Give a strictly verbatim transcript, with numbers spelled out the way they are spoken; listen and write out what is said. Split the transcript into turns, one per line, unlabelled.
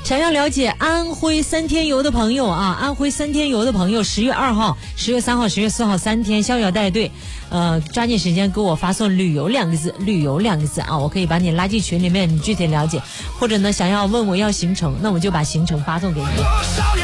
想要了解安徽三天游的朋友啊，安徽三天游的朋友，十月二号、十月三号、十月四号三天逍遥带队，呃，抓紧时间给我发送旅游两个字，旅游两个字啊，我可以把你拉进群里面，你具体了解，或者呢想要问我要行程，那我就把行程发送给你。